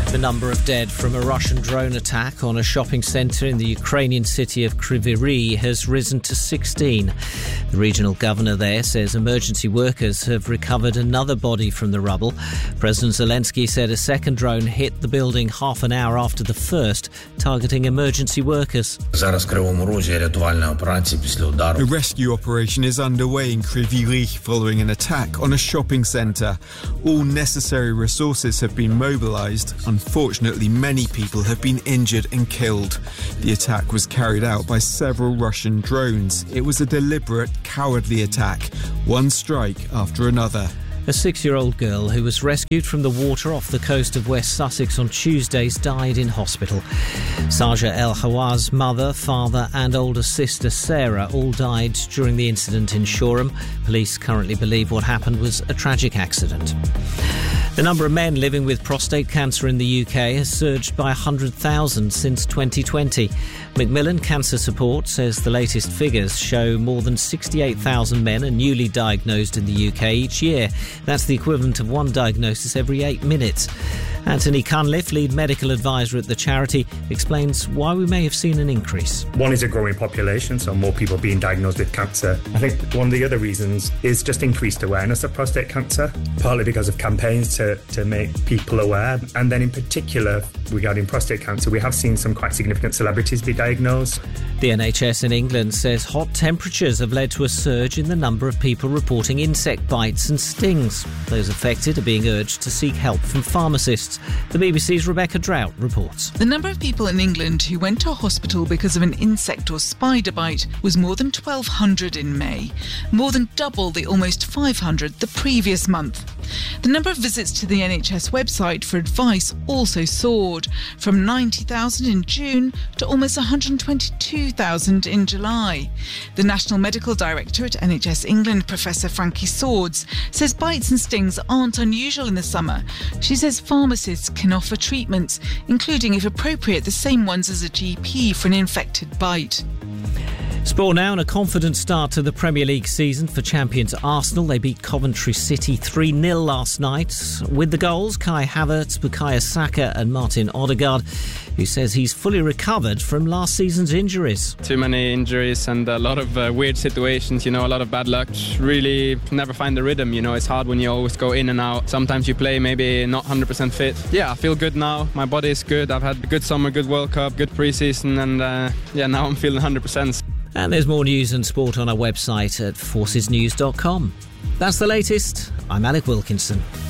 The number of dead from a Russian drone attack on a shopping centre in the Ukrainian city of Kryvyi Rih has risen to 16. The regional governor there says emergency workers have recovered another body from the rubble. President Zelensky said a second drone hit the building half an hour after the first, targeting emergency workers. A rescue operation is underway in Kryvyi Rih following an attack on a shopping centre. All necessary resources have been mobilised. Unfortunately, many people have been injured and killed. The attack was carried out by several Russian drones. It was a deliberate, cowardly attack, one strike after another. A 6-year-old girl who was rescued from the water off the coast of West Sussex on Tuesdays died in hospital. Saja El Hawaz's mother, father and older sister Sarah all died during the incident in Shoreham. Police currently believe what happened was a tragic accident. The number of men living with prostate cancer in the UK has surged by 100,000 since 2020. Macmillan Cancer Support says the latest figures show more than 68,000 men are newly diagnosed in the UK each year. That's the equivalent of one diagnosis every 8 minutes. Anthony Cunliffe, lead medical advisor at the charity, explains why we may have seen an increase. One is a growing population, so more people being diagnosed with cancer. I think one of the other reasons is just increased awareness of prostate cancer, partly because of campaigns to make people aware. And then in particular, regarding prostate cancer, we have seen some quite significant celebrities be diagnosed. The NHS in England says hot temperatures have led to a surge in the number of people reporting insect bites and stings. Those affected are being urged to seek help from pharmacists. The BBC's Rebecca Drought reports. The number of people in England who went to hospital because of an insect or spider bite was more than 1,200 in May, more than double the almost 500 the previous month. The number of visits to the NHS website for advice also soared, from 90,000 in June to almost 122,000 in July. The National Medical Director at NHS England, Professor Frankie Swords, says bites and stings aren't unusual in the summer. She says pharmacists can offer treatments, including, if appropriate, the same ones as a GP for an infected bite. Sport now, and a confident start to the Premier League season for champions Arsenal. They beat Coventry City 3-0 last night. With the goals, Kai Havertz, Bukayo Saka and Martin Odegaard, who says he's fully recovered from last season's injuries. Too many injuries and a lot of weird situations, a lot of bad luck. Really never find the rhythm, it's hard when you always go in and out. Sometimes you play maybe not 100% fit. Yeah, I feel good now. My body is good. I've had a good summer, good World Cup, good pre-season, and now I'm feeling 100%. And there's more news and sport on our website at forcesnews.com. That's the latest. I'm Alec Wilkinson.